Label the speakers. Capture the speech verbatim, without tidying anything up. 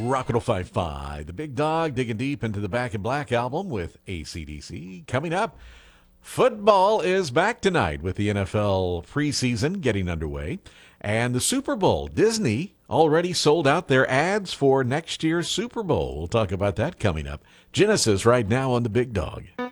Speaker 1: Rocket oh five five. The Big Dog digging deep into the Back in Black album with A C D C. Coming up, football is back tonight with the N F L preseason getting underway. And the Super Bowl. Disney already sold out their ads for next year's Super Bowl. We'll talk about that coming up. Genesis right now on the Big Dog.